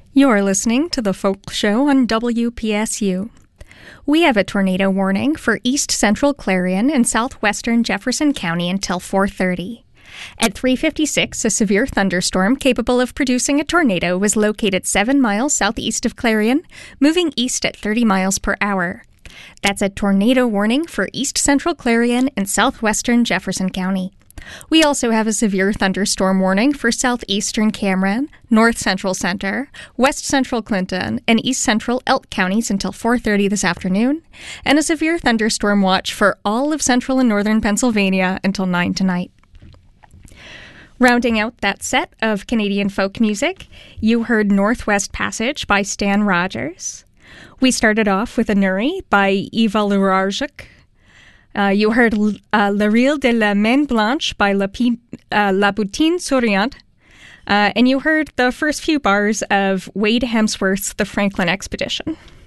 You're listening to The Folk Show on WPSU. We have a tornado warning for east central Clarion and southwestern Jefferson County until 4:30. At 3:56, a severe thunderstorm capable of producing a tornado was located 7 miles southeast of Clarion, moving east at 30 miles per hour. That's a tornado warning for east central Clarion and southwestern Jefferson County. We also have a severe thunderstorm warning for southeastern Cameron, north central Center, west central Clinton, and east central Elk counties until 4:30 this afternoon, and a severe thunderstorm watch for all of central and northern Pennsylvania until 9 tonight. Rounding out that set of Canadian folk music, you heard Northwest Passage by Stan Rogers. We started off with a Nuri by Eva Lurarjuk. You heard La Rille de la Main Blanche by La Boutine Souriante. And you heard the first few bars of Wade Hemsworth's The Franklin Expedition.